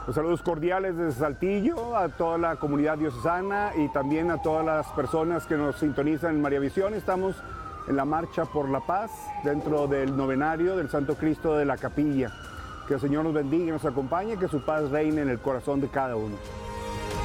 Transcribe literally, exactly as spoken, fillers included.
Los saludos cordiales desde Saltillo a toda la comunidad diocesana y también a todas las personas que nos sintonizan en María Visión. Estamos en la Marcha por la Paz dentro del novenario del Santo Cristo de la Capilla. Que el Señor nos bendiga y nos acompañe, que su paz reine en el corazón de cada uno.